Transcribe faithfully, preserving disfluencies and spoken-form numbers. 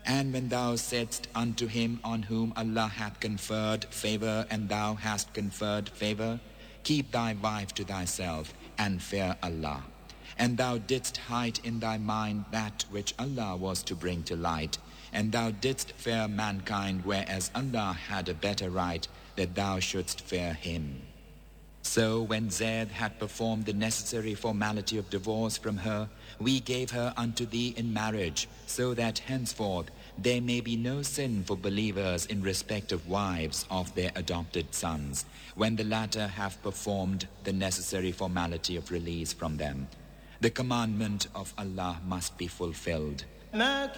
And when thou saidst unto him on whom Allah hath conferred favor, and thou hast conferred favor, keep thy wife to thyself, and fear Allah. And thou didst hide in thy mind that which Allah was to bring to light, and thou didst fear mankind, whereas Allah had a better right that thou shouldst fear him. So when Zayd had performed the necessary formality of divorce from her, we gave her unto thee in marriage, so that henceforth there may be no sin for believers in respect of wives of their adopted sons, when the latter have performed the necessary formality of release from them. The commandment of Allah must be fulfilled.